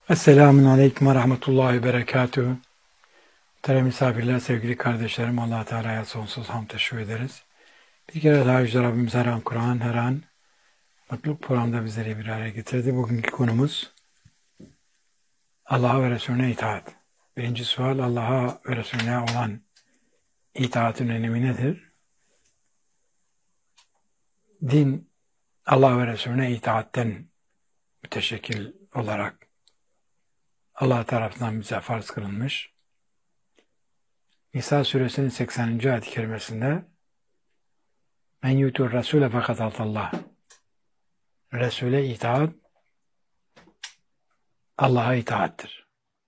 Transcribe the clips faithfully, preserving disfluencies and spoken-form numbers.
Esselamun Aleyküm ve Rahmetullahi ve Berekatuhu. Muhterem misafirler, sevgili kardeşlerim, Allah Teala'ya sonsuz hamd teşekkür ederiz. Bir kere daha Yüce Rabbimiz her an Kur'an, her an mutluluk programda bizleri bir araya getirdi. Bugünkü konumuz Allah'a ve Resulüne itaat. Birinci sual, Allah'a ve Resulüne olan itaatin önemi nedir? Din, Allah ve Resulüne itaatten müteşekkil olarak Allah tarafından bize farz kılınmış. Nisa suresinin sekseninci ayet-i kerimesinde Men yutur Rasule fakat Allah. Resul'e itaat Allah'a itaattir.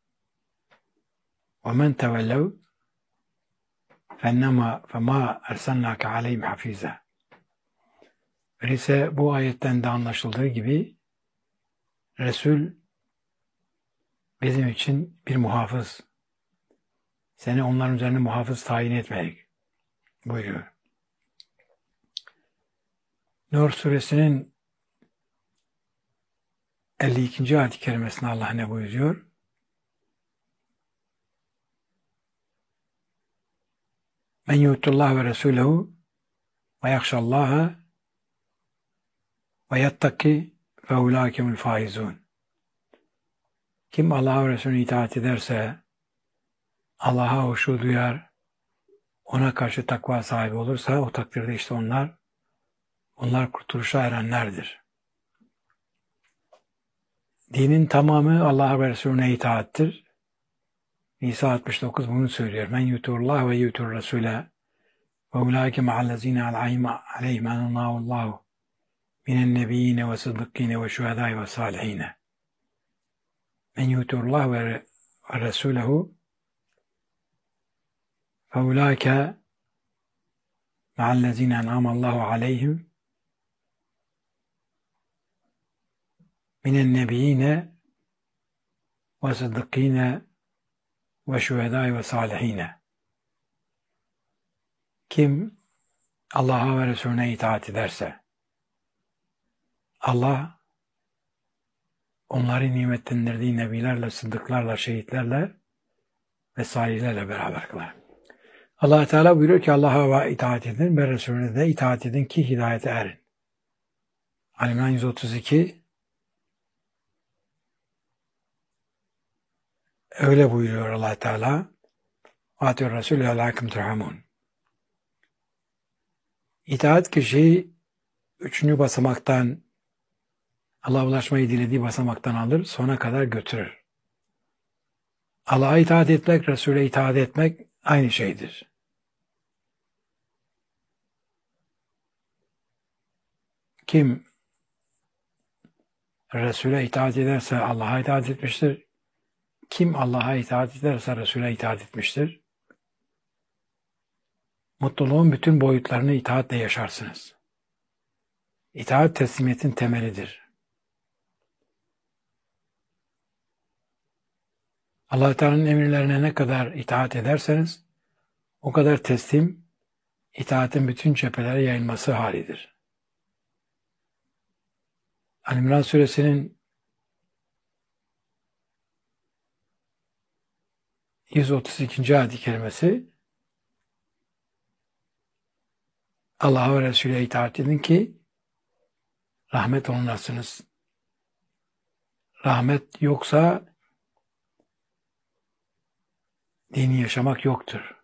Ve men tevellev fennema fema ersennâke aleyhim hafize. Öyleyse bu ayetten de anlaşıldığı gibi Resul bizim için bir muhafız. Seni onların üzerine muhafız tayin etmedik buyuruyor. Nur suresinin elli ikinci ayet-i kerimesinde Allah ne buyuruyor? Men yutullah ve Resulehu ve yakşallaha ve yattaki fe ulâkemül faizun. Kim Allah'a ve Resulüne itaat ederse, Allah'a hoşu duyar, ona karşı takva sahibi olursa o takdirde işte onlar, onlar kurtuluşa erenlerdir. Dinin tamamı Allah'a ve Resulüne itaattir. Nisa altmış dokuz bunu söylüyor. Men yuturullah ve yutur Resul'e ve ulaike ma'allezine aleyhim anallahullahu minen nebiyyine ve sıddıkkine ve şühedâi ve salihine. Men yuturullah ve Resulehu fe ulaike ma'allezine en'amallahu aleyhim minen nebiyyine ve sıddıkkine ve şühedâi ve salihine. Kim Allah'a ve Resulüne itaat ederse, Allah onları nimetlendirdiği nebilerle, sıddıklarla, şehitlerle ve salihlerle beraber kılar. Allah Teala buyuruyor ki Allah'a itaat edin ve Resulüne de itaat edin ki hidayete erin. Ali İmran yüz otuz iki öyle buyuruyor Allah Teala. Atıyor Resulü alâküm turhamun. İtaat kişiyi üçüncü basamaktan, Allah'a ulaşmayı dilediği basamaktan alır, sona kadar götürür. Allah'a itaat etmek, Resul'e itaat etmek aynı şeydir. Kim Resul'e itaat ederse Allah'a itaat etmiştir. Kim Allah'a itaat ederse Resul'e itaat etmiştir. Mutluluğun bütün boyutlarını itaatle yaşarsınız. İtaat teslimiyetin temelidir. Allah Teala'nın emirlerine ne kadar itaat ederseniz o kadar teslim, itaatin bütün cephelere yayılması halidir. Ali İmran suresinin yüz otuz ikinci ayet-i kerimesi Allah'a ve Resulü'ye itaat edin ki rahmet olunasınız. Rahmet yoksa dini yaşamak yoktur.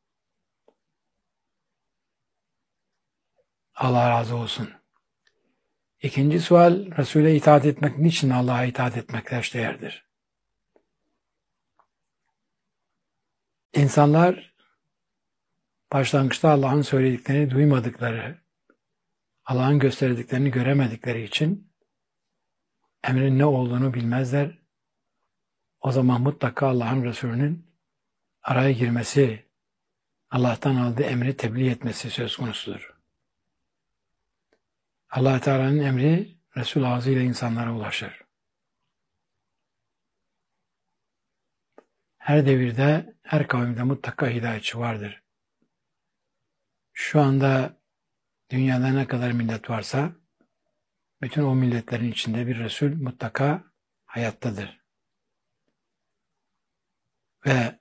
Allah razı olsun. İkinci sual, Resul'e itaat etmek niçin Allah'a itaat etmekle eşdeğerdir? İnsanlar başlangıçta Allah'ın söylediklerini duymadıkları, Allah'ın gösterdiklerini göremedikleri için emrin ne olduğunu bilmezler. O zaman mutlaka Allah'ın Resulü'nün araya girmesi, Allah'tan aldığı emri tebliğ etmesi söz konusudur. Allah Teala'nın emri Resul ağzıyla insanlara ulaşır. Her devirde, her kavimde mutlaka hidayetçi vardır. Şu anda dünyada ne kadar millet varsa bütün o milletlerin içinde bir Resul mutlaka hayattadır. Ve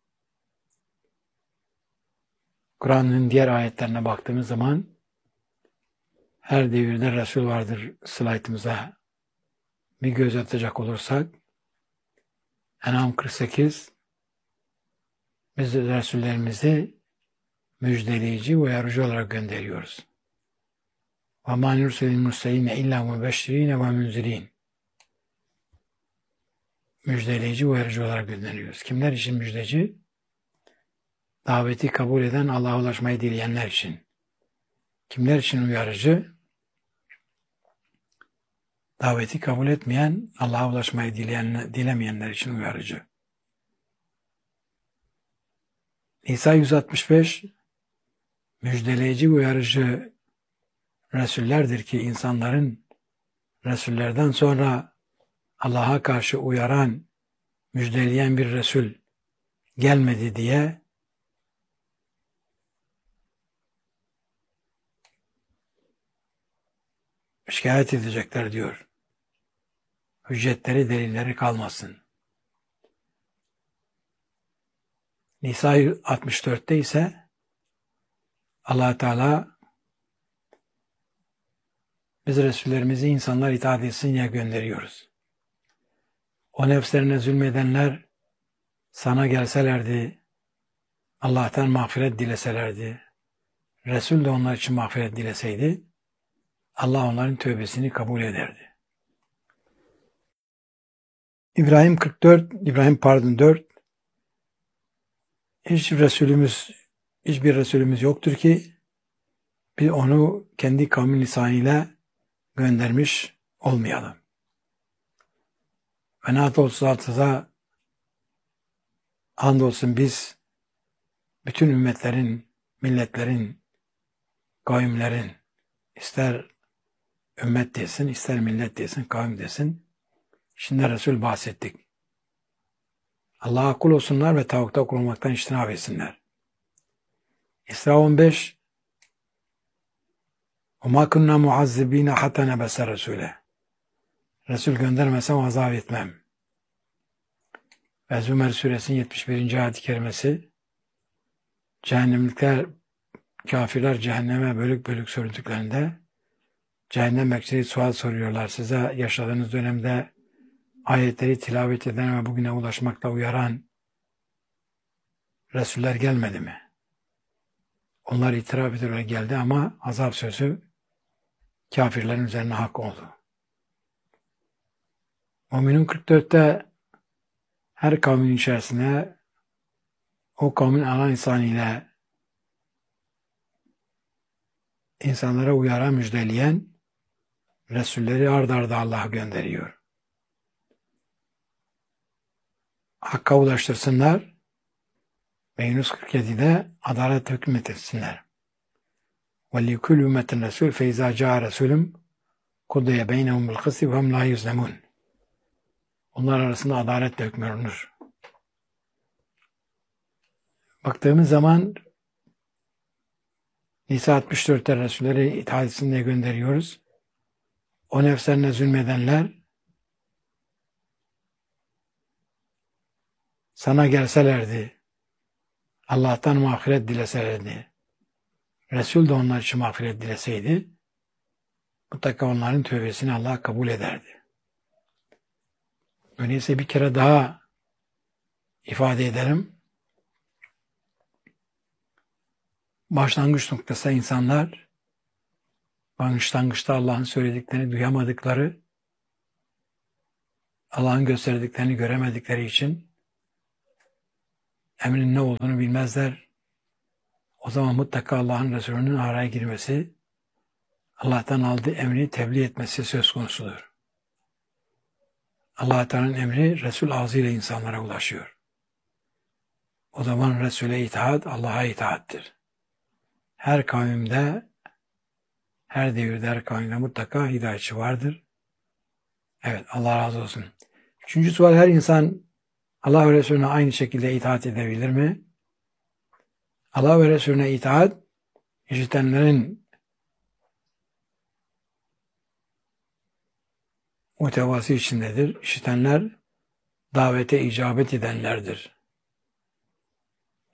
Kur'an'ın diğer ayetlerine baktığımız zaman her devirde Resul vardır slaytımıza bir göz atacak olursak En'am kırk sekiz biz Resullerimizi müjdeleyici ve uyarıcı olarak gönderiyoruz. وَمَا نُرْسِلِ الْمُرْسَلِينَ اِلَّا مُبَشِّرِينَ وَمُنْزِرِينَ Müjdeleyici ve uyarıcı olarak gönderiyoruz. Kimler için müjdeci? Daveti kabul eden, Allah'a ulaşmayı dileyenler için. Kimler için uyarıcı? Daveti kabul etmeyen, Allah'a ulaşmayı dileyen, dilemeyenler için uyarıcı. Nisa yüz altmış beş müjdeleyici ve uyarıcı Resullerdir ki insanların Resullerden sonra Allah'a karşı uyaran, müjdeleyen bir Resul gelmedi diye şikayet edecekler diyor. Hüccetleri, delilleri kalmasın. Nisa altmış dörtte ise Allah Teala biz Resullerimizi insanlar itaat etsin diye gönderiyoruz. O nefslerine zulmedenler sana gelselerdi, Allah'tan mağfiret dileselerdi, Resul de onlar için mağfiret dileseydi, Allah onların tövbesini kabul ederdi. İbrahim kırk dört, İbrahim pardon dört, hiç Resulümüz, hiçbir Resulümüz yoktur ki biz onu kendi kavmin lisanıyla göndermiş olmayalım. Ve Naat otuz altıda andolsun biz bütün ümmetlerin, milletlerin, kavimlerin, ister ümmet desin, ister millet desin, kavim desin, şimdi Resul bahsettik. Allah'a kul olsunlar ve tavukta kullanmaktan içtinab etsinler. İsra on beş وَمَا كُنَّا مُعَذِّب۪ينَ حَتَّى نَبَسَ رَسُولَهِ Resul göndermesem azap etmem. Ve Zümer suresinin yetmiş birinci ayet-i kerimesi cehennemlikler, kafirler cehenneme bölük bölük sürüldüklerinde cehennem bekçileri sual soruyorlar. Size yaşadığınız dönemde ayetleri tilavet eden ve bugüne ulaşmakla uyaran Resuller gelmedi mi? Onlar itiraf ediyorlar geldi ama azap sözü kafirlerin üzerine hak oldu. Müminun kırk dörtte her kavmin içerisine o kavmin ana insanıyla insanlara uyara müjdeleyen Resulleri ard arda Allah gönderiyor. Hakka ulaştırsınlar ve Yunus kırk yedide adalet hükmetsinler. وَلِيُكُلُّ اُمَّةٍ رَسُولٌ فَاِذَا جَاءَ رَسُولٌ قُضِيَ بَيْنَهُمْ بِالْقِسْطِ وَهُمْ لَا يُظْلَمُونَ Onlar arasında adaletle hükmedilir. Baktığımız zaman Nisa altmış dörtte Resulleri itaat etsin diye gönderiyoruz. O nefslerine zulmedenler sana gelselerdi, Allah'tan mağfiret dileselerdi, Resul de onlar için mağfiret dileseydi, mutlaka onların tövbesini Allah kabul ederdi. Öyleyse bir kere daha ifade ederim. Başlangıç noktası insanlar, başlangıçta Allah'ın söylediklerini duyamadıkları, Allah'ın gösterdiklerini göremedikleri için emrin ne olduğunu bilmezler. O zaman mutlaka Allah'ın Resulü'nün araya girmesi, Allah'tan aldığı emri tebliğ etmesi söz konusudur. Allah Teala'nın emri Resul ağzıyla insanlara ulaşıyor. O zaman Resul'e itaat Allah'a itaattir. Her kavimde, her devirde, her kavimde mutlaka hidayetçi vardır. Evet, Allah razı olsun. Üçüncü sual, her insan Allah ve Resulüne aynı şekilde itaat edebilir mi? Allah ve Resulüne itaat, işitenlerin muhtevası içindedir. İşitenler davete icabet edenlerdir.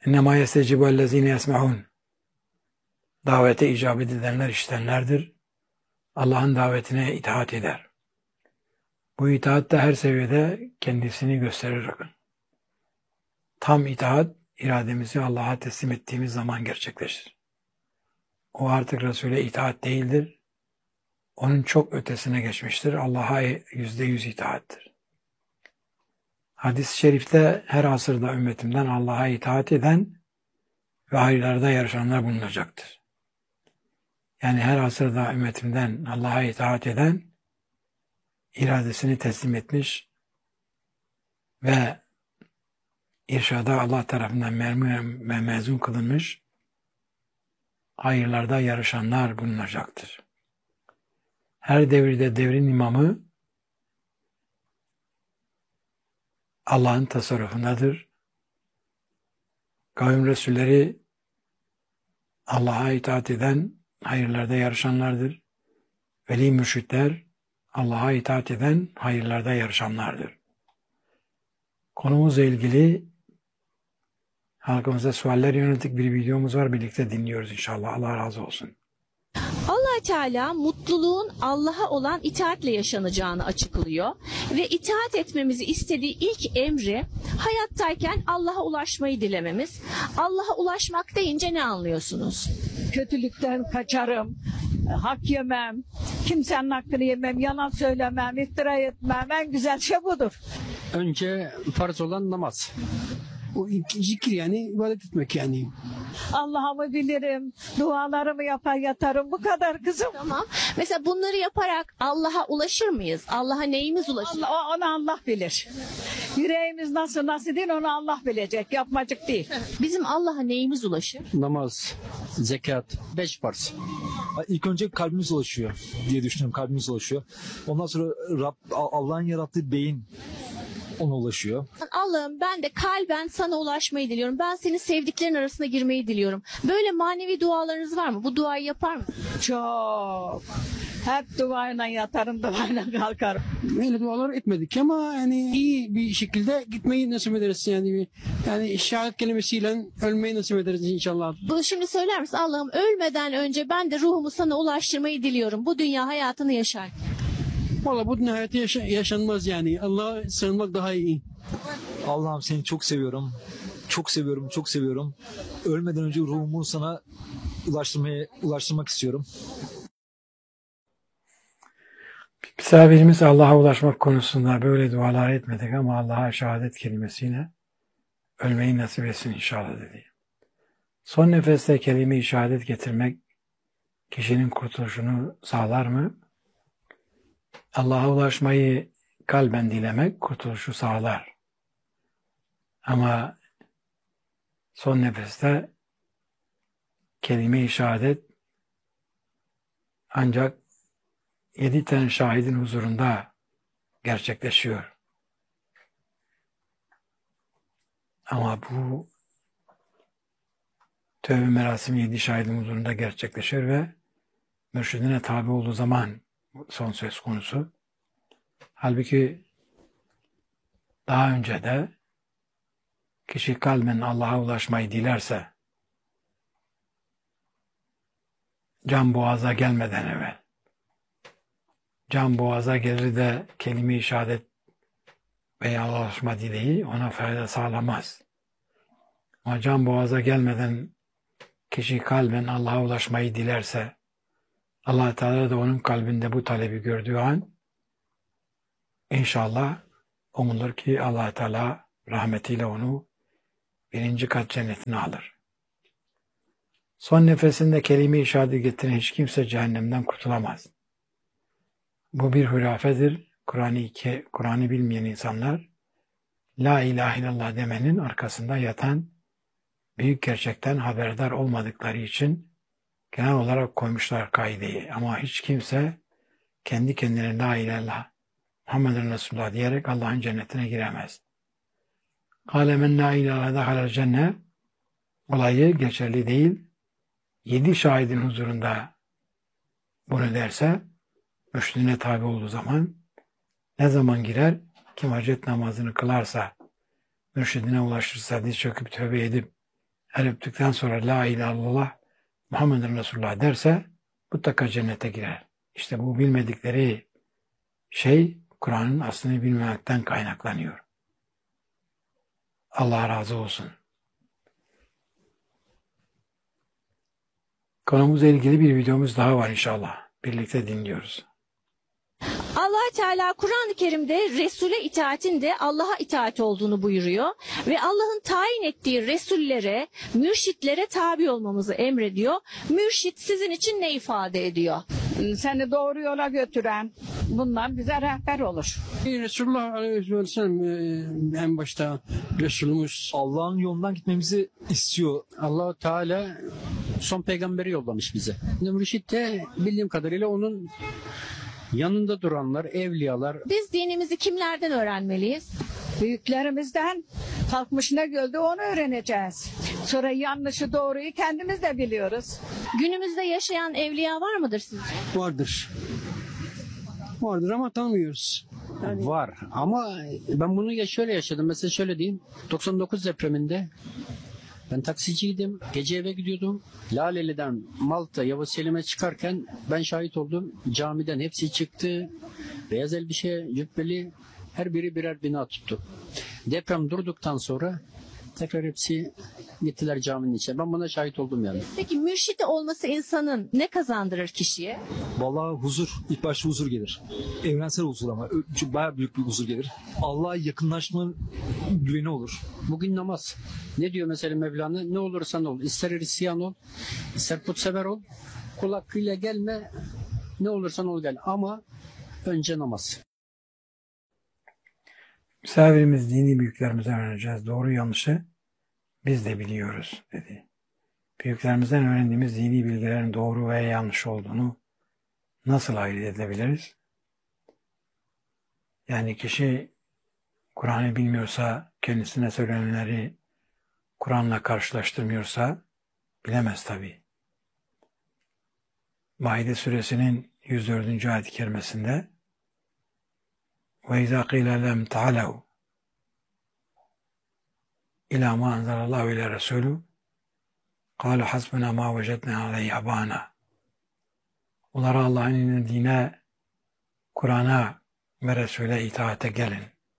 İnnemâ yestecibu ellezîne yesme'ûn. Davete icabet edenler işitenlerdir. Allah'ın davetine itaat eder. Bu itaat da her seviyede kendisini gösterir. Tam itaat, irademizi Allah'a teslim ettiğimiz zaman gerçekleşir. O artık Resul'e itaat değildir. Onun çok ötesine geçmiştir. Allah'a yüzde yüz itaattir. Hadis-i şerifte her asırda ümmetimden Allah'a itaat eden ve hayırlarda yarışanlar bulunacaktır. Yani her asırda ümmetimden Allah'a itaat eden, iradesini teslim etmiş ve irşada Allah tarafından me- mezun kılınmış, hayırlarda yarışanlar bulunacaktır. Her devirde devrin imamı Allah'ın tasarrufundadır. Kavim Resulleri Allah'a itaat eden, hayırlarda yarışanlardır. Veli mürşitler Allah'a itaat eden, hayırlarda yarışanlardır. Konumuzla ilgili halkımıza sualler yönelik bir videomuz var. Birlikte dinliyoruz inşallah. Allah razı olsun. Allah Teala mutluluğun Allah'a olan itaatle yaşanacağını açıklıyor ve itaat etmemizi istediği ilk emri hayattayken Allah'a ulaşmayı dilememiz. Allah'a ulaşmak deyince ne anlıyorsunuz? Kötülükten kaçarım, hak yemem, kimsenin hakkını yemem, yalan söylemem, iftira etmem. En güzel şey budur. Önce farz olan namaz. O zikir yani ibadet etmek yani. Allah'ımı bilirim, dualarımı yapar yatarım. Bu kadar kızım. Tamam. Mesela bunları yaparak Allah'a ulaşır mıyız? Allah'a neyimiz ulaşır? Allah, onu Allah bilir. Yüreğimiz nasıl nasıl değil onu Allah bilecek. Yapmacık değil. Bizim Allah'a neyimiz ulaşır? Namaz, zekat, beş farz. İlk önce kalbimiz ulaşıyor diye düşünüyorum. Kalbimiz ulaşıyor. Ondan sonra Rab, Allah'ın yarattığı beyin ona ulaşıyor. Allah'ım ben de kalben sana ulaşmayı diliyorum. Ben senin sevdiklerin arasına girmeyi diliyorum. Böyle manevi dualarınız var mı? Bu duayı yapar mı? Çok. Hep duayla yatarım, duayla kalkarım. Öyle dualar etmedik ama yani iyi bir şekilde gitmeyi nasip ederiz yani. Yani şehadet kelimesiyle ölmeyi nasip ederiz inşallah. Bunu şimdi söyler misin? Allah'ım ölmeden önce ben de ruhumu sana ulaştırmayı diliyorum. Bu dünya hayatını yaşar. Valla bu dünya hayatı yaşa- yaşanmaz yani. Allah'a sığınmak daha iyi. Allah'ım seni çok seviyorum. Çok seviyorum, çok seviyorum. Ölmeden önce ruhumu sana ulaştırmaya, ulaştırmak istiyorum. Misafirimiz Allah'a ulaşmak konusunda böyle dualar etmedik ama Allah'a şehadet kelimesiyle ölmeyi nasip etsin inşallah dedi. Son nefeste kelime-i şehadet getirmek kişinin kurtuluşunu sağlar mı? Allah'a ulaşmayı kalben dilemek kurtuluşu sağlar. Ama son nefeste kelime-i şehadet ancak yedi tane şahidin huzurunda gerçekleşiyor. Ama bu tövbe merasimi yedi şahidin huzurunda gerçekleşir ve mürşidine tabi olduğu zaman son söz konusu. Halbuki daha önce de kişi kalben Allah'a ulaşmayı dilerse can boğaza gelmeden evvel can boğaza gelir de kelime-i şehadet veya ulaşma dileği ona fayda sağlamaz. Ama can boğaza gelmeden kişi kalben Allah'a ulaşmayı dilerse Allah Teala da onun kalbinde bu talebi gördüğü an inşallah umulur ki Allah Teala rahmetiyle onu birinci kat cennetine alır. Son nefesinde kelime-i şehadet getiren hiç kimse cehennemden kurtulamaz. Bu bir hurafedir. Kur'an'ı Kur'an'ı bilmeyen insanlar La ilahe illallah demenin arkasında yatan büyük gerçekten haberdar olmadıkları için genel olarak koymuşlar kaideyi. Ama hiç kimse kendi kendine La ilahe illallah Muhammeden Resulullah diyerek Allah'ın cennetine giremez. Kâle men la ilahe dehalel cennet olayı geçerli değil. Yedi şahidin huzurunda bunu derse mürşidine tabi olduğu zaman ne zaman girer? Kim hacet namazını kılarsa, mürşidine ulaşırsa, diz çöküp tövbe edip el öptükten sonra la ilahe illallah Muhammedun Resulullah derse mutlaka cennete girer. İşte bu bilmedikleri şey Kur'an'ın aslını bilmemekten kaynaklanıyor. Allah razı olsun. Konumuzla ilgili bir videomuz daha var inşallah. Birlikte dinliyoruz. Allah Teala Kur'an-ı Kerim'de Resul'e itaatin de Allah'a itaat olduğunu buyuruyor ve Allah'ın tayin ettiği Resullere, mürşitlere tabi olmamızı emrediyor. Mürşit sizin için ne ifade ediyor? Seni doğru yola götüren, bundan bize rehber olur. Resulullah Aleyhisselam e, en başta Resulümüz Allah'ın yolundan gitmemizi istiyor. Allah-u Teala son peygamberi yollamış bize. Mürşit de bildiğim kadarıyla onun yanında duranlar, evliyalar. Biz dinimizi kimlerden öğrenmeliyiz? Büyüklerimizden kalkmış ne gördü onu öğreneceğiz. Sonra yanlışı doğruyu kendimiz de biliyoruz. Günümüzde yaşayan evliya var mıdır sizce? Vardır. Vardır ama tanımıyoruz. Var ama ben bunu ya şöyle yaşadım. Mesela şöyle diyeyim. doksan dokuz depreminde ben taksiciydim. Gece eve gidiyordum. Laleli'den Malta Yavuz Selim'e çıkarken ben şahit oldum. Camiden hepsi çıktı. Beyaz elbise, cübbeli, her biri birer bina tuttu. Deprem durduktan sonra tekrar hepsi gittiler caminin içine. Ben buna şahit oldum yani. Peki mürşidi olması insanın ne kazandırır kişiye? Vallahi huzur, ilk başta huzur gelir. Evrensel huzur ama çünkü bayağı büyük bir huzur gelir. Allah'a yakınlaşmanın güveni olur. Bugün namaz. Ne diyor mesela Mevlana? Ne olursan ol. İster Hristiyan ol, ister putsever ol. Kul hakkıyla gelme. Ne olursan ol gel. Ama önce namaz. Misafirimiz dini büyüklerimizden öğreneceğiz. Doğru yanlışı biz de biliyoruz dedi. Büyüklerimizden öğrendiğimiz dini bilgilerin doğru veya yanlış olduğunu nasıl ayırt edebiliriz? Yani kişi Kur'an'ı bilmiyorsa, kendisine söylenenleri Kur'an'la karşılaştırmıyorsa bilemez tabii. Maide suresinin yüz dördüncü ayet-i kerimesinde وَاِذَا قِيلَ لَمْ تَعَلَوْا اِلَى مَا اَنْزَلَ اللّٰهُ اِلَى رَسُولُهُ قَالُوا حَسْبُنَا مَا وَجَدْنَا عَلَيْهِ آبَانَا. Onlara Allah'ın indirdiğine, Kur'an'a ve Resul'e itaate gelin.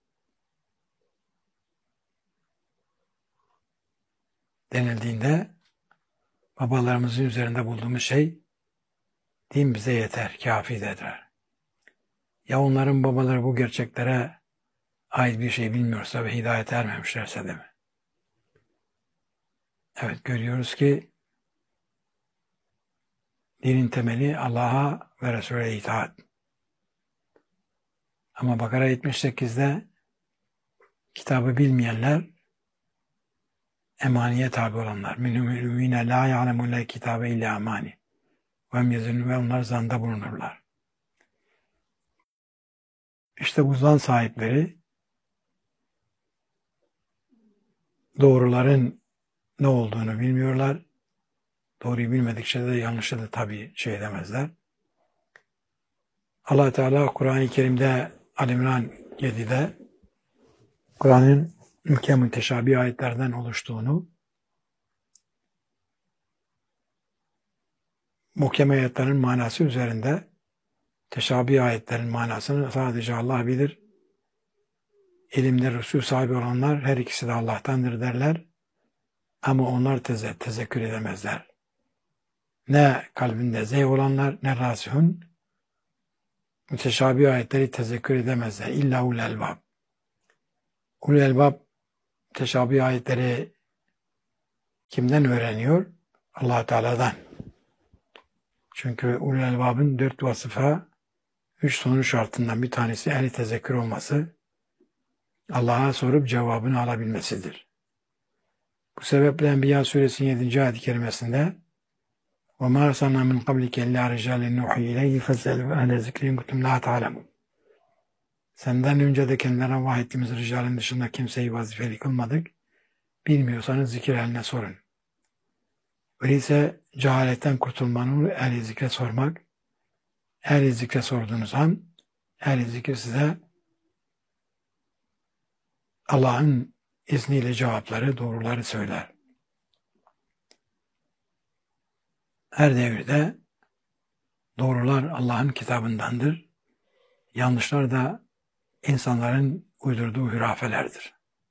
Denildiğinde babalarımızın üzerinde bulduğumuz şey din bize yeter, kafidir. Ya onların babaları bu gerçeklere ait bir şey bilmiyorsa ve hidayete ermemişlerse de mi? Evet, görüyoruz ki dinin temeli Allah'a ve Resul'e itaat. Ama Bakara yetmiş sekizde kitabı bilmeyenler, emaniye tabi olanlar, minhum ümine la ya'lemun la kitabe illa amani ve onlar zanda bulunurlar. İşte bu zan sahipleri doğruların ne olduğunu bilmiyorlar. Doğruyu bilmedikçe de yanlışı da tabii şey edemezler. Allah Teala Kur'an-ı Kerim'de Al-İmran yedide Kur'an'ın ülke müteşabih ayetlerden oluştuğunu, muhkem ayetlerin manası üzerinde teşabih ayetlerin manasını sadece Allah bilir. İlimde Resul sahibi olanlar her ikisi de Allah'tandır derler. Ama onlar teze, tezekkür edemezler. Ne kalbinde zevk olanlar ne rasihun müteşabih ayetleri tezekkür edemezler. İlla ul elbab. Ul elbab teşabih ayetleri kimden öğreniyor? Allah Teala'dan. Çünkü ul elbabın dört vasıfa, üç sonuç şartından bir tanesi ehli tezekkür olması, Allah'a sorup cevabını alabilmesidir. Bu sebeple Enbiya suresinin yedinci ayet-i kerimesinde وَمَا أَرْسَلْنَا مِنْ قَبْلِكَ إِلَّا رِجَالٍ نُوحِي إِلَيْهِ فَاسْأَلُوا أَهْلَ الذِّكْرِ إِنْ كُنتُمْ لَا تَعْلَمُونَ. Senden önce de kendilerine vahyettiğimiz ricalin dışında kimseyi vazifeli kılmadık. Bilmiyorsanız zikir ehline sorun. Öyleyse cehaletten kurtulmanın ehli zikre sormak, ehli zikre sorduğunuz an ehli zikir size Allah'ın izniyle cevapları, doğruları söyler. her devirde doğrular Allah'ın kitabındandır. Yanlışlar da insanların uydurduğu hürafelerdir.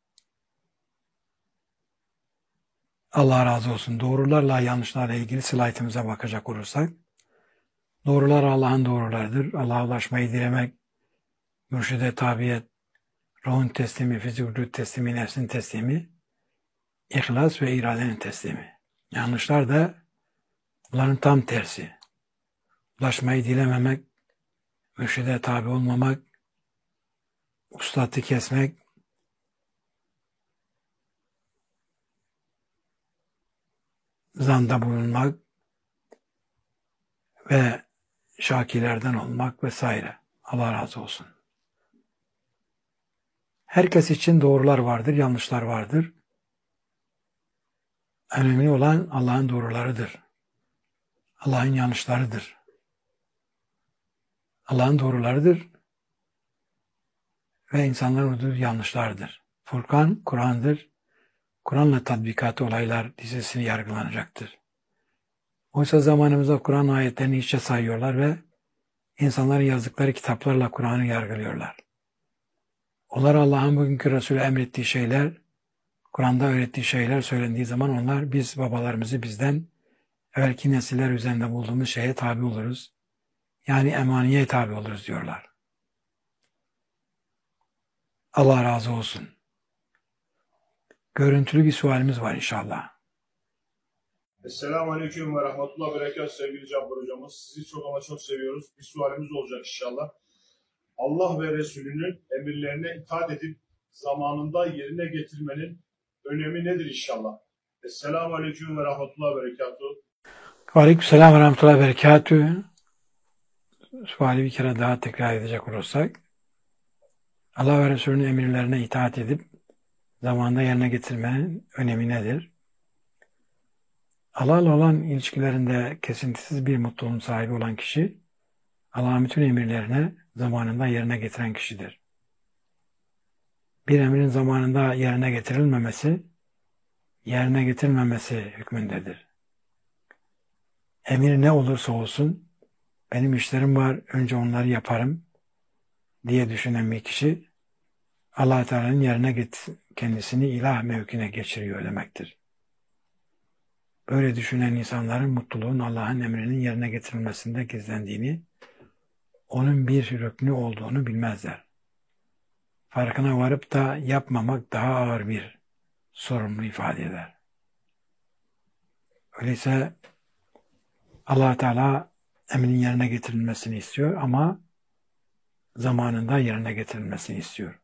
Allah razı olsun. Doğrularla yanlışlarla ilgili slaytımıza bakacak olursak, doğrular Allah'ın doğrularıdır. Allah'a ulaşmayı dilemek, mürşide tabiyet, ruhun teslimi, fizik vücut teslimi, nefsin teslimi, ihlas ve iradenin teslimi. Yanlışlar da bunların tam tersi. Ulaşmayı dilememek, mürşide tabi olmamak, uslatı kesmek, zanda bulunmak ve şakilerden olmak vesaire. Allah razı olsun. Herkes için doğrular vardır, yanlışlar vardır. Önemli olan Allah'ın doğrularıdır. Allah'ın yanlışlarıdır. Allah'ın doğrularıdır ve insanların uydurduğu yanlışlardır. Furkan, Kur'an'dır. Kur'an'la tatbikatı olaylar dizisini yargılanacaktır. Oysa zamanımızda Kur'an ayetlerini hiççe sayıyorlar ve insanların yazdıkları kitaplarla Kur'an'ı yargılıyorlar. Onlar Allah'ın bugünkü Resulü emrettiği şeyler, Kur'an'da öğrettiği şeyler söylendiği zaman onlar biz babalarımızı bizden evvelki nesiller üzerinde bulduğumuz şeye tabi oluruz. Yani emaniye tabi oluruz diyorlar. Allah razı olsun. Görüntülü bir sualimiz var inşallah. Esselamu Aleyküm ve Rahmetullah Berekat sevgili Cabbar hocamız. Sizi çok ama çok seviyoruz. Bir sualimiz olacak inşallah. Allah ve Resulünün emirlerine itaat edip zamanında yerine getirmenin önemi nedir inşallah? Esselamu Aleyküm ve Rahmetullah Berekatuhu. Aleykümselam ve Rahmetullah Berekatuhu. Suali bir kere daha tekrar edecek olursak, Allah ve Resulünün emirlerine itaat edip zamanında yerine getirmenin önemi nedir? Allah'la olan ilişkilerinde kesintisiz bir mutluluğun sahibi olan kişi, Allah'ın bütün emirlerine zamanında yerine getiren kişidir. Bir emrin zamanında yerine getirilmemesi, yerine getirilmemesi hükmündedir. Emir ne olursa olsun, benim işlerim var, önce onları yaparım diye düşünen bir kişi, Allah Teala'nın yerine get kendisini ilah mevkine geçiriyor demektir. Böyle düşünen insanların mutluluğun Allah'ın emrinin yerine getirilmesinde gizlendiğini, onun bir rüknü olduğunu bilmezler. Farkına varıp da yapmamak daha ağır bir sorumluluğu ifade eder. Öyleyse Allah Teala emrin yerine getirilmesini istiyor ama zamanında yerine getirilmesini istiyor.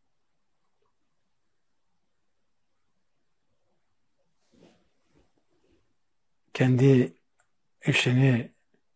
Kendi işini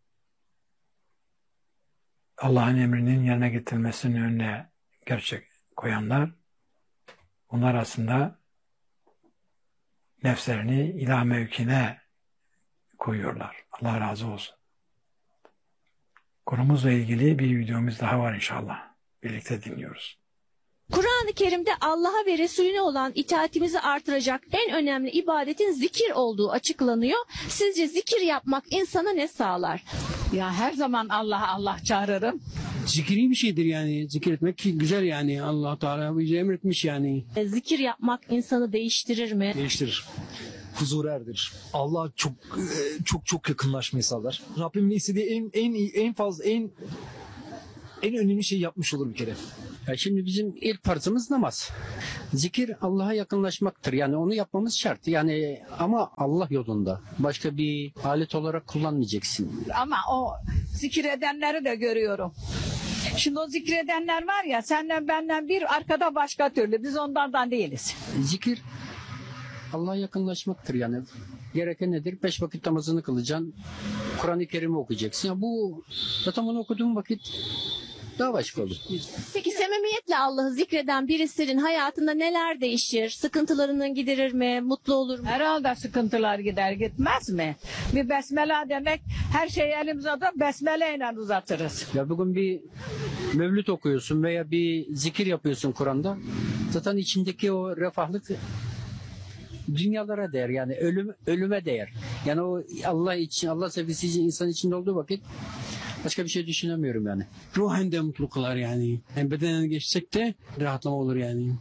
Allah'ın emrinin yerine getirilmesinin önüne gerçek koyanlar, onlar aslında nefslerini ilah mevkine koyuyorlar. Allah razı olsun. Konumuzla ilgili bir videomuz daha var inşallah. Birlikte dinliyoruz. Kur'an-ı Kerim'de Allah'a ve Resulüne olan itaatimizi artıracak en önemli ibadetin zikir olduğu açıklanıyor. Sizce zikir yapmak insana ne sağlar? Ya her zaman Allah'a Allah çağırırım. Zikri bir şeydir yani. Zikir etmek ki güzel yani. Allah Teala bize emretmiş yani. E, Zikir yapmak insanı değiştirir mi? Değiştirir. Huzur erdirir. Allah çok e, çok çok yakınlaşmayı sağlar. Rabbimin istediği en en iyi, en fazla en en önemli şey yapmış olur bir kere. Ya şimdi bizim ilk farzımız namaz. Zikir Allah'a yakınlaşmaktır. Yani onu yapmamız şart. Yani ama Allah yolunda. Başka bir alet olarak kullanmayacaksın. Ama o zikir edenleri de görüyorum. Şimdi o zikredenler var ya, senden benden bir arkada başka türlü. Biz onlardan değiliz. Zikir Allah'a yakınlaşmaktır yani. Gereken nedir? Beş vakit namazını kılacaksın. Kur'an-ı Kerim'i okuyacaksın. Ya bu zaten bunu okuduğun vakit daha başka olur. Peki samimiyetle Allah'ı zikreden birisinin hayatında neler değişir? Sıkıntılarını giderir mi? Mutlu olur mu? Herhalde sıkıntılar gider gitmez mi? Bir besmele demek, her şeyi elimize atıp besmeleyle uzatırız. Ya bugün bir mevlüt okuyorsun veya bir zikir yapıyorsun Kur'an'da. Zaten içindeki o refahlık dünyalara değer yani ölüm, ölüme değer. Yani o Allah için, Allah sevgisi için insan içinde olduğu vakit başka bir şey düşünemiyorum yani. Ruhen de mutlu kılar yani. Hem bedenen geçsek de rahatlama olur yani.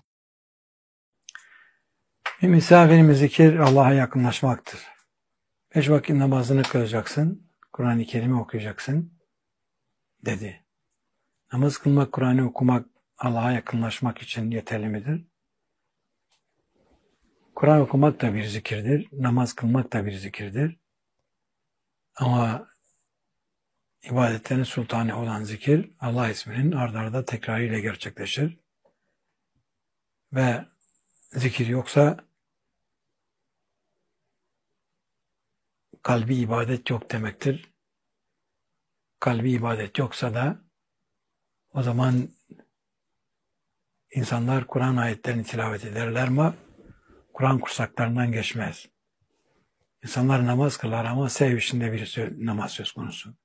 Bir misafirimiz zikir Allah'a yakınlaşmaktır. Beş vakit namazını kılacaksın, Kur'an-ı Kerim'i okuyacaksın dedi. Namaz kılmak, Kur'an'ı okumak Allah'a yakınlaşmak için yeterli midir? Kur'an okumak da bir zikirdir, namaz kılmak da bir zikirdir. Ama ibadetlerin sultanı olan zikir Allah isminin ard arda tekrarıyla gerçekleşir. Ve zikir yoksa kalbi ibadet yok demektir. Kalbi ibadet yoksa da o zaman insanlar Kur'an ayetlerini tilavet ederler ama Kur'an kursaklarından geçmez. İnsanlar namaz kılar ama sev içinde bir namaz söz konusu.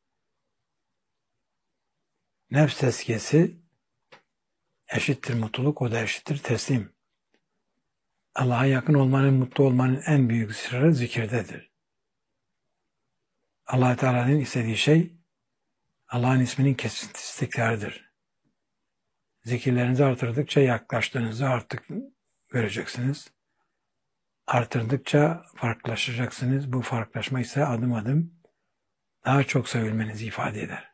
Nefs tezkiyesi eşittir mutluluk, o da eşittir teslim. Allah'a yakın olmanın, mutlu olmanın en büyük sırrı zikirdedir. Allah Teala'nın istediği şey Allah'ın isminin kesintisiz tekrarıdır. Zikirlerinizi artırdıkça yaklaştığınızı artık göreceksiniz. Artırdıkça farklılaşacaksınız. Bu farklılaşma ise adım adım daha çok sevilmenizi ifade eder.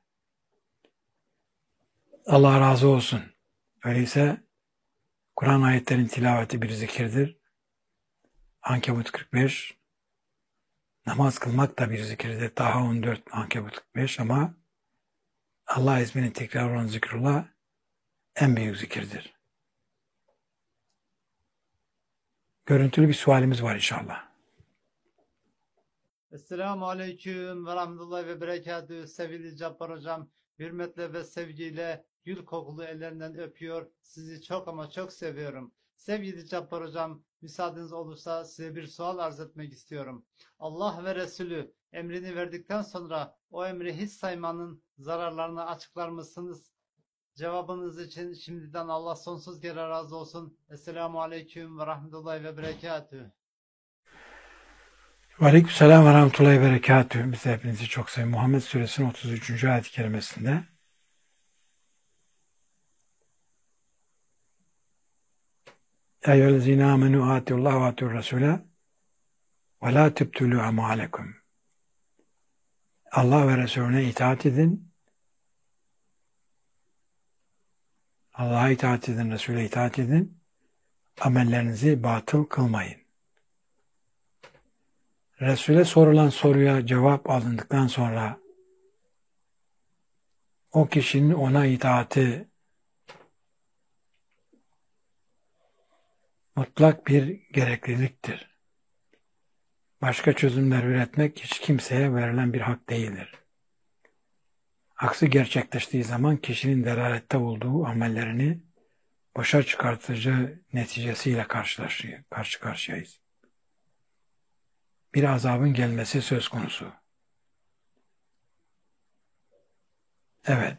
Allah razı olsun. Öyleyse Kur'an ayetlerin tilaveti bir zikirdir. Ankebut kırk beş, namaz kılmak da bir zikirdir. Taha on dört, Ankebut kırk beş ama Allah isminin tekrar olan zikrullah en büyük zikirdir. Görüntülü bir sualimiz var inşallah. Esselamu Aleyküm ve Rahmetullahi ve Berekatühü. Sevgili Cabbar Hocam, hürmetle ve sevgiyle gül kokulu ellerinden öpüyor. Sizi çok ama çok seviyorum. Sevgili Cabbar Hocam, müsaadeniz olursa size bir sual arz etmek istiyorum. Allah ve Resulü emrini verdikten sonra o emri hiç saymanın zararlarını açıklar mısınız? Cevabınız için şimdiden Allah sonsuz kere razı olsun. Esselamu Aleyküm ve Rahmetullahi ve Berekatühü. Aleykümselam ve Rahmetullahi ve Berekatühü. Biz de hepinizi çok seviyoruz. Muhammed Suresinin otuz üçüncü ayet-i kerimesinde Eyyühellezine amenu atiullah ve atiur Resul'e ve la tübtülü amalekum. Allah ve Resulüne itaat edin. Allah'a itaat edin, Resul'e itaat edin. Amellerinizi batıl kılmayın. Resul'e sorulan soruya cevap alındıktan sonra o kişinin ona itaati mutlak bir gerekliliktir. Başka çözümler üretmek hiç kimseye verilen bir hak değildir. Aksi gerçekleştiği zaman kişinin delalette olduğu amellerini boşa çıkartıcı neticesiyle karşı karşıyayız. Bir azabın gelmesi söz konusu. Evet.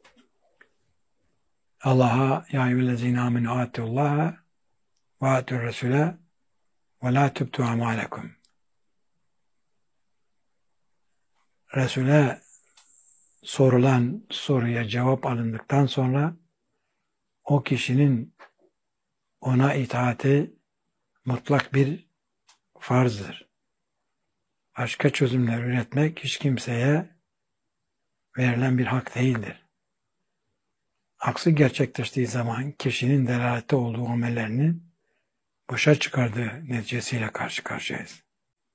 Allah'a ya eyyühellezine amenu atiullaha ve atiur Resul'e ve la tübtü amalekum. Resul'e sorulan soruya cevap alındıktan sonra o kişinin ona itaati mutlak bir farzdır. Başka çözümler üretmek hiç kimseye verilen bir hak değildir. Aksi gerçekleştiği zaman kişinin delalette olduğu amellerinin boşa çıkardığı neticesiyle karşı karşıyayız.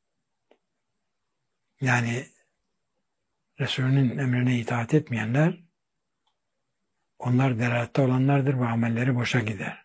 Yani Resulünün emrine itaat etmeyenler, onlar delalette olanlardır ve amelleri boşa gider.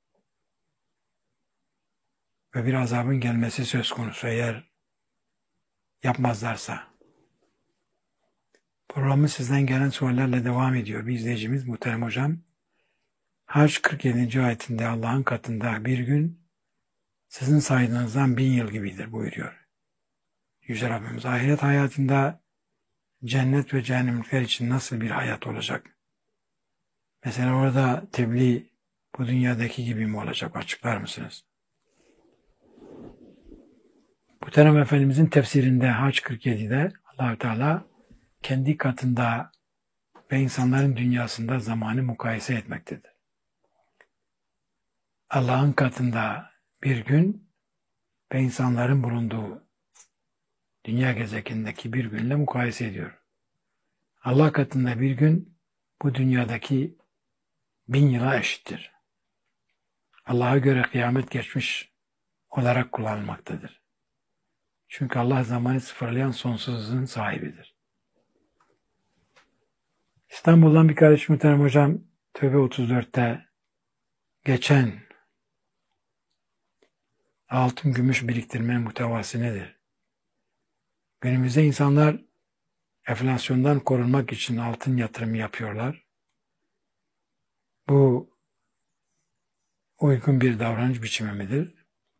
Ve bir azabın gelmesi söz konusu eğer yapmazlarsa. Programımız sizden gelen suallerle devam ediyor. Bir izleyicimiz muhterem hocam, Hac kırk yedinci ayetinde Allah'ın katında bir gün sizin saydığınızdan bin yıl gibidir buyuruyor. Yüce Rabbimiz ahiret hayatında cennet ve cehennemlikler için nasıl bir hayat olacak? Mesela orada tebliğ bu dünyadaki gibi mi olacak? Açıklar mısınız? Muhterem Efendimizin tefsirinde Hac kırk yedide Allah-u Teala kendi katında ve insanların dünyasında zamanı mukayese etmektedir. Allah'ın katında bir gün ve insanların bulunduğu dünya gezegenindeki bir günle mukayese ediyor. Allah katında bir gün bu dünyadaki bin yıla eşittir. Allah'a göre kıyamet geçmiş olarak kullanılmaktadır. Çünkü Allah zamanı sıfırlayan sonsuzluğun sahibidir. İstanbul'dan bir kardeş muhterem hocam Tövbe otuz dörtte geçen altın gümüş biriktirmenin muhtevası nedir? Günümüzde insanlar enflasyondan korunmak için altın yatırımı yapıyorlar. Bu uygun bir davranış biçimi midir?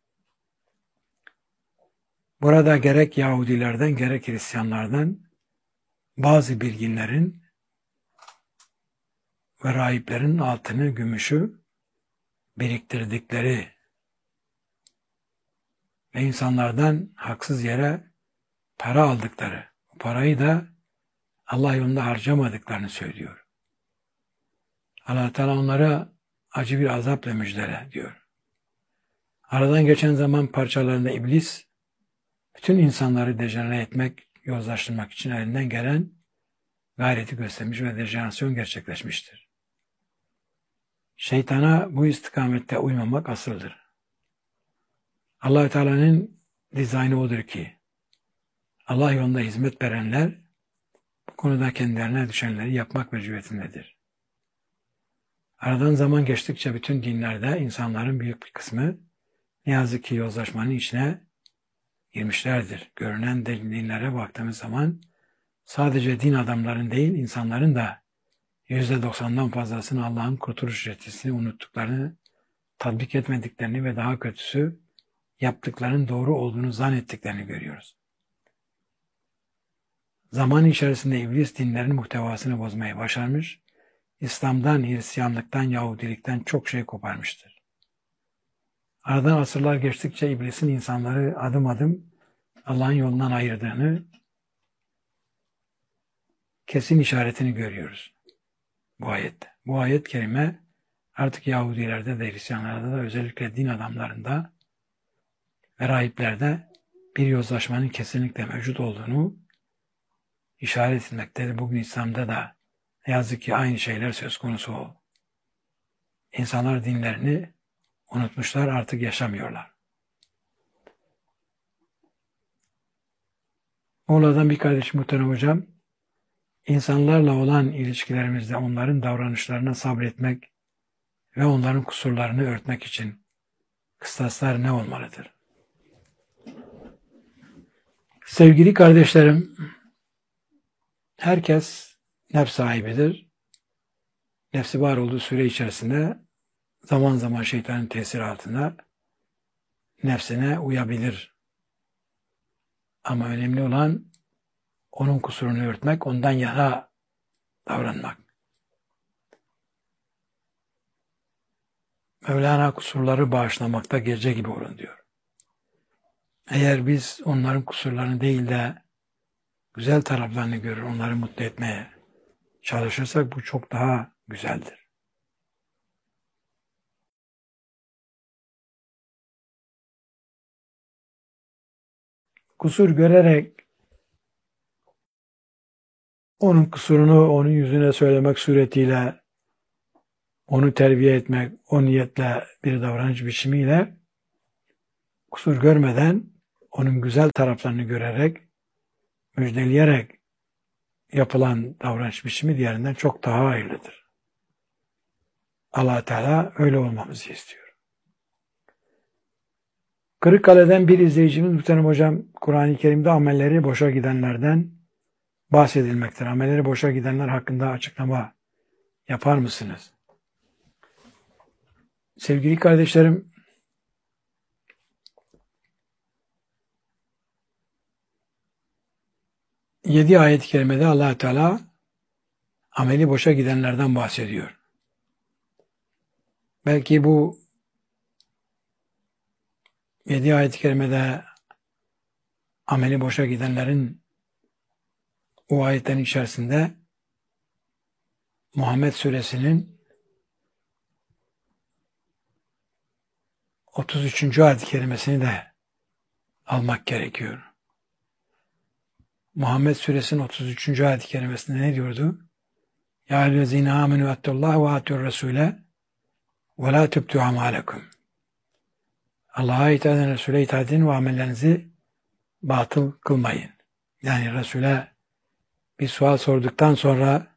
Burada gerek Yahudilerden gerek Hristiyanlardan bazı bilginlerin ve rahiplerin altını, gümüşü biriktirdikleri ve insanlardan haksız yere para aldıkları, bu parayı da Allah yolunda harcamadıklarını söylüyor. Allah Teala onlara acı bir azapla müjdele diyor. Aradan geçen zaman parçalarında iblis bütün insanları dejenere etmek, yozlaştırmak için elinden gelen gayreti göstermiş ve dejenerasyon gerçekleşmiştir. Şeytana bu istikamette uymamak asıldır. Allah Teala'nın dizaynı odur ki Allah yolunda hizmet verenler bu konuda kendilerine düşenleri yapmak mecburiyetindedir. Aradan zaman geçtikçe bütün dinlerde insanların büyük bir kısmı ne yazık ki yozlaşmanın içine girmişlerdir. Görünen dinlere baktığımız zaman sadece din adamların değil insanların da yüzde doksandan fazlasını Allah'ın kurtuluş reçetesini unuttuklarını, tatbik etmediklerini ve daha kötüsü yaptıklarının doğru olduğunu zannettiklerini görüyoruz. Zaman içerisinde iblis dinlerin muhtevasını bozmayı başarmış, İslam'dan, Hristiyanlıktan, Yahudilikten çok şey koparmıştır. Aradan asırlar geçtikçe iblisin insanları adım adım Allah'ın yolundan ayırdığını, kesin işaretini görüyoruz bu ayette. Bu ayet kerime artık Yahudilerde de Hristiyanlarda da özellikle din adamlarında ve rahiplerde bir yozlaşmanın kesinlikle mevcut olduğunu işaret etmektedir. Bugün İslam'da da ne yazık ki aynı şeyler söz konusu o. İnsanlar dinlerini unutmuşlar, artık yaşamıyorlar. Muğla'dan bir kardeşim muhterem hocam, insanlarla olan ilişkilerimizde onların davranışlarına sabretmek ve onların kusurlarını örtmek için kıstaslar ne olmalıdır? Sevgili kardeşlerim, herkes nefs sahibidir. Nefsi var olduğu süre içerisinde zaman zaman şeytanın tesiri altında nefsine uyabilir. Ama önemli olan onun kusurunu örtmek, ondan yana davranmak. Mevlana kusurları bağışlamakta gece gibi olun diyor. Eğer biz onların kusurlarını değil de güzel taraflarını görür, onları mutlu etmeye çalışırsak bu çok daha güzeldir. Kusur görerek onun kusurunu onun yüzüne söylemek suretiyle onu terbiye etmek, o niyetle bir davranış biçimiyle kusur görmeden onun güzel taraflarını görerek, müjdeleyerek yapılan davranış biçimi diğerinden çok daha hayırlıdır. Allah Teala öyle olmamızı istiyor. Kırıkkale'den bir izleyicimiz muhterem hocam, Kur'an-ı Kerim'de amelleri boşa gidenlerden bahsedilmektir. Amelleri boşa gidenler hakkında açıklama yapar mısınız? Sevgili kardeşlerim, yedi ayet-i kerimede Allah Teala ameli boşa gidenlerden bahsediyor. Belki bu yedi ayet-i kerimede ameli boşa gidenlerin o ayetlerin içerisinde Muhammed Suresinin otuz üçüncü ayet-i kerimesini de almak gerekiyor. Muhammed Suresinin otuz üçüncü ayet-i kerimesinde ne diyordu? Ya eyyühellezine amenu ettellaha ve atiyur resule ve la tübtü amalekum. Allah'a itaat edin, Resul'e itaat edin ve amellerinizi batıl kılmayın. Yani Resul'e bir sual sorduktan sonra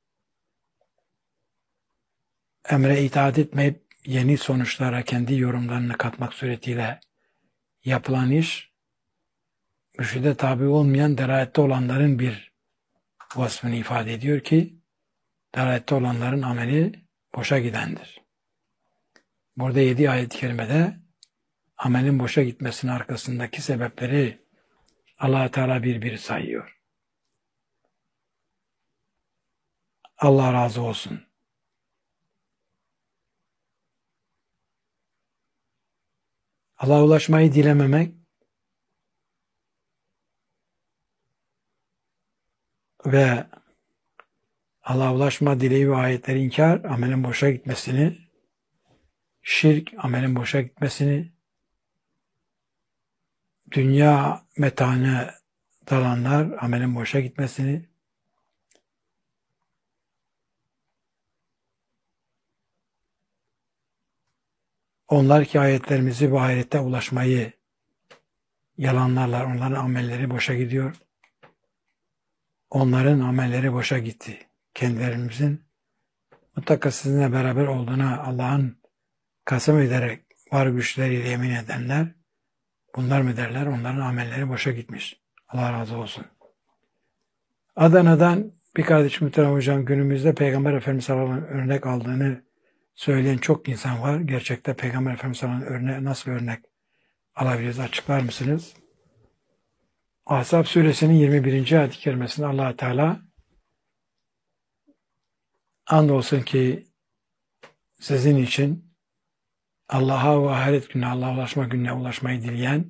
emre itaat etmeyip yeni sonuçlara kendi yorumlarını katmak suretiyle yapılan iş, mürşide tabi olmayan delalette olanların bir vasfını ifade ediyor ki, delalette olanların ameli boşa gidendir. Burada yedi ayet-i kerimede amelin boşa gitmesinin arkasındaki sebepleri Allah-u Teala bir bir sayıyor. Allah razı olsun. Allah'a ulaşmayı dilememek ve Allah'a ulaşma dileği ve ayetleri inkar, amelin boşa gitmesini, şirk, amelin boşa gitmesini, dünya metaına dalanlar, amelin boşa gitmesini, onlar ki ayetlerimizi bu ahirette ulaşmayı yalanlarlar, onların amelleri boşa gidiyor. Onların amelleri boşa gitti. Kendilerimizin mutlaka sizinle beraber olduğuna Allah'ın kasem ederek var güçleriyle yemin edenler, bunlar mı derler? Onların amelleri boşa gitmiş. Allah razı olsun. Adana'dan bir kardeşim Muhterem Hocam günümüzde Peygamber Efendimiz sallallahu aleyhi ve sellem örnek aldığını söyleyen çok insan var. Gerçekte Peygamber Efendimiz sallallahu aleyhi ve sellem örne nasıl örnek alabiliriz? Açıklar mısınız? Ahzab suresinin yirmi birinci ayet-i kerimesinde Allah Teala andolsun ki sizin için Allah'a ve ahiret gününe, Allah'a ulaşma gününe ulaşmayı dileyen,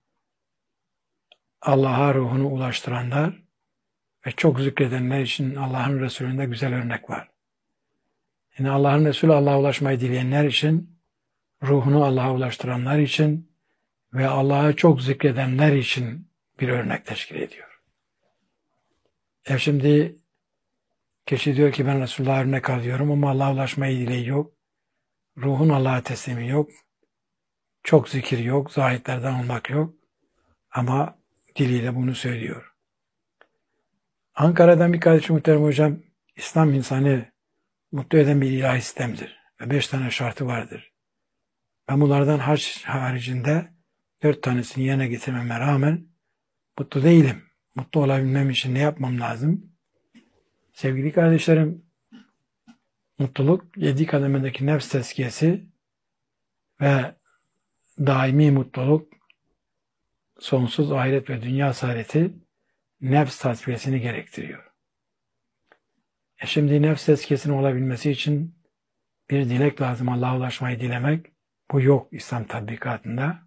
Allah'a ruhunu ulaştıranlar ve çok zikredenler için Allah'ın Resulü'nde güzel örnek var. Yani Allah'ın Resulü Allah'a ulaşmayı dileyenler için, ruhunu Allah'a ulaştıranlar için ve Allah'a çok zikredenler için bir örnek teşkil ediyor. E şimdi kişi diyor ki ben Resulullah'a örnek alıyorum ama Allah'a ulaşmayı dileği yok. Ruhun Allah'a teslimi yok. Çok zikir yok. Zahitlerden olmak yok. Ama diliyle bunu söylüyor. Ankara'dan bir kardeşim Muhterem Hocam, İslam insanı mutlu eden bir ilahi sistemdir. Ve beş tane şartı vardır. Ben bunlardan hac haricinde dört tanesini yerine getirmeme rağmen mutlu değilim. Mutlu olabilmem için ne yapmam lazım? Sevgili kardeşlerim, mutluluk yedi kademedeki nefs tezkiyesi ve daimi mutluluk, sonsuz ahiret ve dünya saadeti nefs tasfiyesini gerektiriyor. E şimdi nefs tezkiyesinin olabilmesi için bir dilek lazım. Allah'a ulaşmayı dilemek. Bu yok İslam tatbikatında.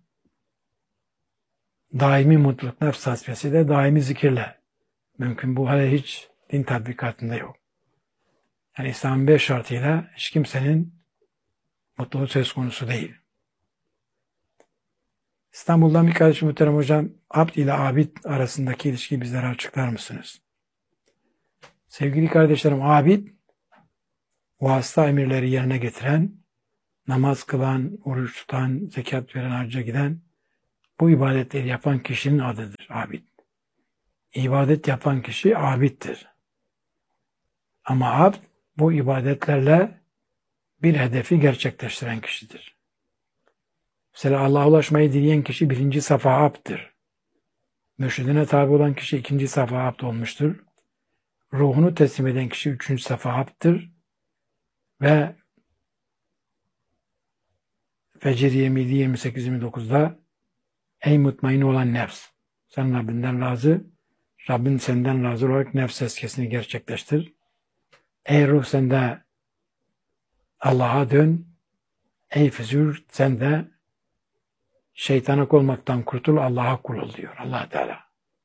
Daimi mutluluk, nefs tasfiyesi de daimi zikirle mümkün. Bu hala hiç din tatbikatında yok. Yani İslam'ın beş şartıyla hiç kimsenin mutluluğu söz konusu değil. İstanbul'dan bir kardeşim Muhterem Hocam, abd ile abid arasındaki ilişkiyi bizlere açıklar mısınız? Sevgili kardeşlerim, abid, vasıta emirleri yerine getiren, namaz kılan, oruç tutan, zekat veren, hacca giden, bu ibadetleri yapan kişinin adıdır abid. İbadet yapan kişi abiddir. Ama abd, bu ibadetlerle bir hedefi gerçekleştiren kişidir. Mesela Allah'a ulaşmayı dileyen kişi birinci safa abddir. Mürşidine tabi olan kişi ikinci safa abd olmuştur. Ruhunu teslim eden kişi üçüncü safa abddir. Ve Fecr yirmi yedi, yirmi sekiz, yirmi dokuzda ey mutmain olan nefs, sen Rabbinden razı, Rabbin senden razı olarak nefs tezkiyesini gerçekleştir. Ey ruh sen de Allah'a dön. Ey füzur sen de şeytana kul olmaktan kurtul, Allah'a kul ol diyor Allah Teala.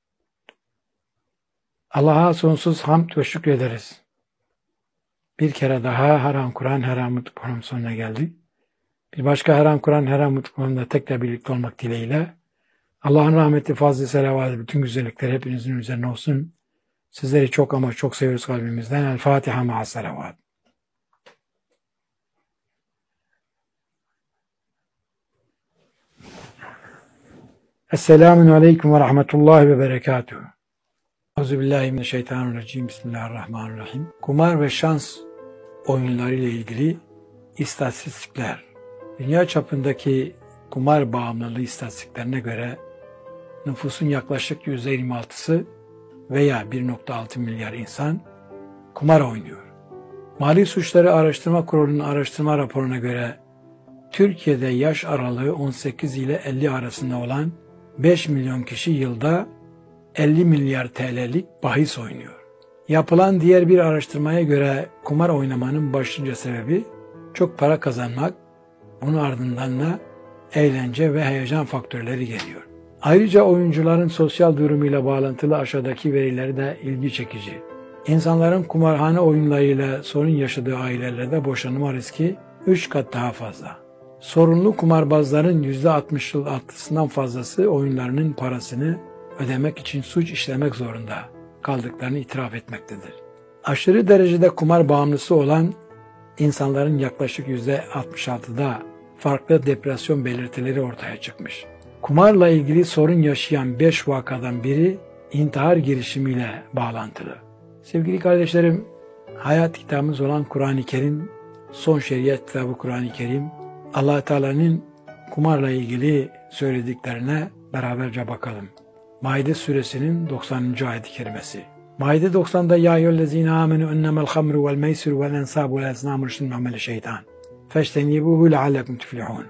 Allah'a sonsuz hamd ve şükrederiz. Bir kere daha haram Kur'an, haram mutlu Kur'an sonuna geldik. Bir başka haram Kur'an, haram mutlu Kur'an'da tekrar birlikte olmak dileğiyle. Allah'ın rahmeti, fazlı, selavatı, bütün güzellikler hepinizin üzerine olsun. Sizleri çok ama çok seviyoruz kalbimizden. El Fatiha ma'as selavat. Esselamun aleyküm ve rahmetullahi ve berekatuhu. Euzubillahimineşşeytanirracim. Bismillahirrahmanirrahim. Kumar ve şans oyunları ile ilgili istatistikler. Dünya çapındaki kumar bağımlılığı istatistiklerine göre nüfusun yaklaşık yüzde yirmi altısı veya bir nokta altı milyar insan kumar oynuyor. Mali Suçları Araştırma Kurulu'nun araştırma raporuna göre Türkiye'de yaş aralığı on sekiz ile elli arasında olan beş milyon kişi yılda elli milyar T L'lik bahis oynuyor. Yapılan diğer bir araştırmaya göre kumar oynamanın başlıca sebebi çok para kazanmak, bunun ardından da eğlence ve heyecan faktörleri geliyor. Ayrıca oyuncuların sosyal durumuyla bağlantılı aşağıdaki verileri de ilgi çekici. İnsanların kumarhane oyunlarıyla sorun yaşadığı ailelerde boşanma riski üç kat daha fazla. Sorunlu kumarbazların yüzde altmış altısından fazlası oyunlarının parasını ödemek için suç işlemek zorunda kaldıklarını itiraf etmektedir. Aşırı derecede kumar bağımlısı olan insanların yaklaşık yüzde altmış altıda farklı depresyon belirtileri ortaya çıkmış. Kumarla ilgili sorun yaşayan beş vakadan biri intihar girişimiyle bağlantılı. Sevgili kardeşlerim, hayat kitabımız olan Kur'an-ı Kerim, son şeriat kitabı Kur'an-ı Kerim, Allah Teala'nın kumarla ilgili söylediklerine beraberce bakalım. Maide suresinin doksanıncı ayet-i kerimesi. Maide doksan'da ya eyyühellezine amenu ennemel hamru vel meysir vel ensabu vel eznamu rüştün me'ameli şeytan. Feştenibuhu leallekum tuflihun.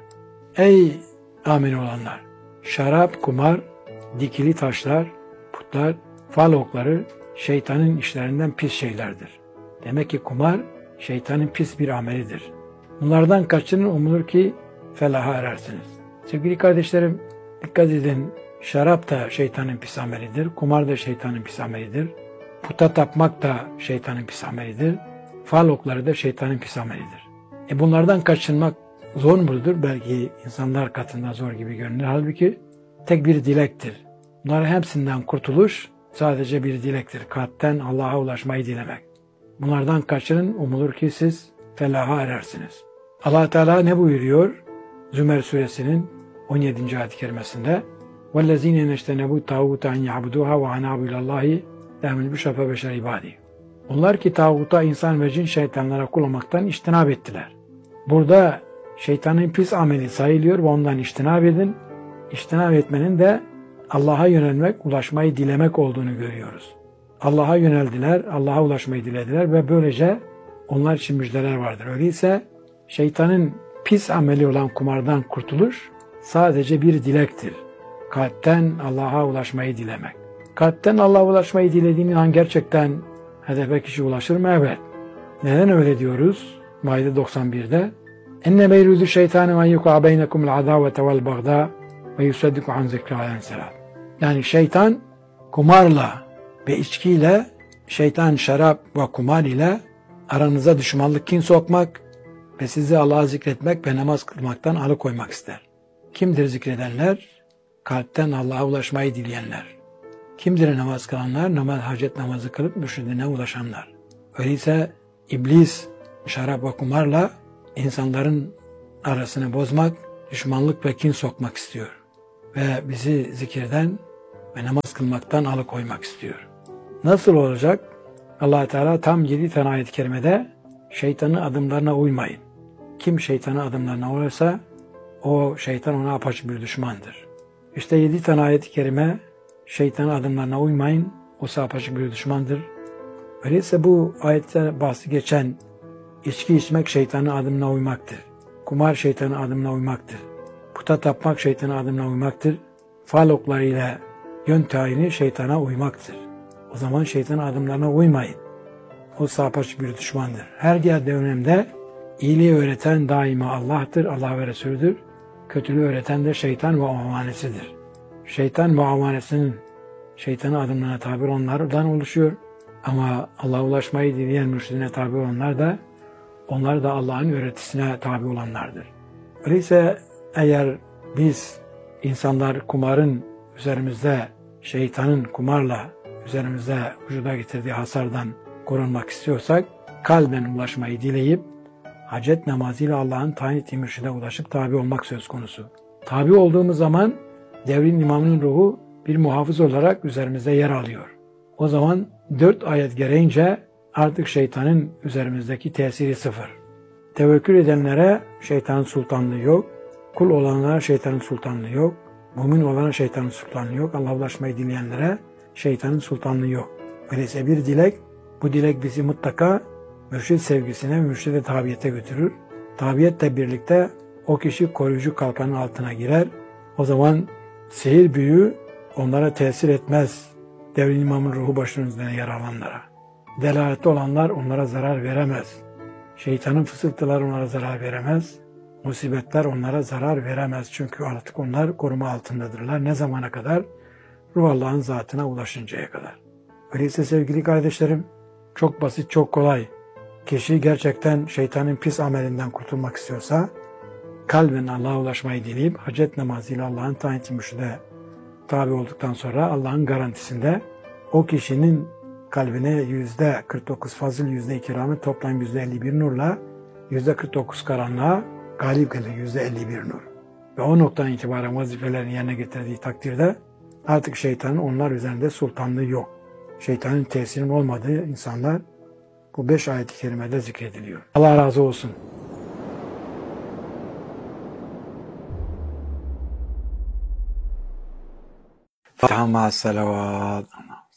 Ey amin olanlar! Şarap, kumar, dikili taşlar, putlar, fal okları şeytanın işlerinden pis şeylerdir. Demek ki kumar şeytanın pis bir amelidir. Bunlardan kaçının umulur ki felaha erersiniz. Sevgili kardeşlerim, dikkat edin. Şarap da şeytanın pis amelidir. Kumar da şeytanın pis amelidir. Puta tapmak da şeytanın pis amelidir. Fal okları da şeytanın pis amelidir. E bunlardan kaçınmak zor mudur? Belki insanlar katında zor gibi görünür. Halbuki tek bir dilektir. Bunların hepsinden kurtuluş sadece bir dilektir. Kalpten Allah'a ulaşmayı dilemek. Bunlardan kaçının umulur ki siz felaha erersiniz. Allah Teala ne buyuruyor? Zümer suresinin on yedinci ayet-i kerimesinde وَالَّذ۪ينَ نَجْتَنَبُوا تَاغُوتَ اَنْ يَعْبُدُوهَا وَعَنَابُوا اِلَى اللّٰهِ دَمِلْ بُشَفَ بَشَرِ ibadi. Onlar ki tağuta, insan ve cin şeytanlara kul olmaktan iştinab ettiler. Burada şeytanın pis ameli sayılıyor ve ondan iştinab edin. İştinab etmenin de Allah'a yönelmek, ulaşmayı dilemek olduğunu görüyoruz. Allah'a yöneldiler, Allah'a ulaşmayı dilediler ve böylece onlar için müjdeler vardır. Öyleyse şeytanın pis ameli olan kumardan kurtuluş sadece bir dilektir. Kalpten Allah'a ulaşmayı dilemek. Kalpten Allah'a ulaşmayı dilediğin an gerçekten hedefe kişi ulaşır mı? Evet. Neden öyle diyoruz? Maide doksan bir'de enne meyrudu şeytanu en yuqa beynekumul adavete vel bagda ve yusaddiku an zikrâ selat. Yani şeytan kumarla ve içkiyle, şeytan şarap ve kumar ile aranıza düşmanlık, kin sokmak ve sizi Allah'a zikretmek ve namaz kılmaktan alıkoymak ister. Kimdir zikredenler? Kalpten Allah'a ulaşmayı dileyenler. Kimdir namaz kılanlar? Namaz, hacet namazı kılıp mürşidine ulaşanlar. Öyleyse iblis şarap ve kumarla insanların arasını bozmak, düşmanlık ve kin sokmak istiyor. Ve bizi zikirden ve namaz kılmaktan alıkoymak istiyor. Nasıl olacak? Allah Teala tam yedi tane ayet-i kerimede şeytanın adımlarına uymayın. Kim şeytanın adımlarına uyarsa o şeytan ona apaçık bir düşmandır. İşte yedi tane ayet-i kerime şeytanın adımlarına uymayın, o apaçık bir düşmandır. Öyleyse bu ayette bahsi geçen içki içmek şeytanın adımına uymaktır. Kumar şeytanın adımına uymaktır. Puta tapmak şeytanın adımına uymaktır. Fal oklarıyla yön tayini şeytana uymaktır. O zaman şeytanın adımlarına uymayın. O apaçık bir düşmandır. Her yerde önemde iyiliği öğreten daima Allah'tır, Allah ve Resulüdür. kötülüğü öğreten de şeytan ve avanesidir. Şeytan ve avanesinin şeytanın adımlarına tabi olanlardan oluşuyor. Ama Allah'a ulaşmayı dileyen mürşidine tabi olanlar da onlar da Allah'ın öğretisine tabi olanlardır. Öyleyse eğer biz insanlar kumarın üzerimizde, şeytanın kumarla üzerimizde vücuda getirdiği hasardan korunmak istiyorsak, kalben ulaşmayı dileyip, hacet namazıyla Allah'ın tayin ettiği mürşide ulaşıp tabi olmak söz konusu. Tabi olduğumuz zaman devrin imamının ruhu bir muhafız olarak üzerimizde yer alıyor. O zaman dört ayet gereğince artık şeytanın üzerimizdeki tesiri sıfır. Tevekkül edenlere şeytanın sultanlığı yok. Kul olanlara şeytanın sultanlığı yok. Mümin olana şeytanın sultanlığı yok. Allah'a ulaşmayı dileyenlere şeytanın sultanlığı yok. Öyleyse bir dilek, bu dilek bizi mutlaka mürşid sevgisine ve mürşide tabiyete götürür. Tabiyetle birlikte o kişi koruyucu kalkanın altına girer. O zaman sihir büyü onlara tesir etmez. Devrin imamın ruhu başının üzerine yer alanlara. Delaletli olanlar onlara zarar veremez. Şeytanın fısıltıları onlara zarar veremez. Musibetler onlara zarar veremez. Çünkü artık onlar koruma altındadırlar. Ne zamana kadar? Ruh Allah'ın zatına ulaşıncaya kadar. Öyleyse sevgili kardeşlerim, çok basit, çok kolay. Kişi gerçekten şeytanın pis amelinden kurtulmak istiyorsa, kalben Allah'a ulaşmayı dileyip, hacet namazıyla Allah'ın tayin ettiği mürşide tabi olduktan sonra Allah'ın garantisinde o kişinin kalbine yüzde kırk dokuz fazıl, yüzde iki rahmet, toplam yüzde elli bir nurla yüzde kırk dokuz karanlığa galip gelir, yüzde elli bir nur. Ve o noktadan itibaren vazifelerini yerine getirdiği takdirde artık şeytanın onlar üzerinde sultanlığı yok. Şeytanın tesirinin olmadığı insanlar bu beş ayet-i kerimede zikrediliyor. Allah razı olsun. Fatiha ma'as salavat.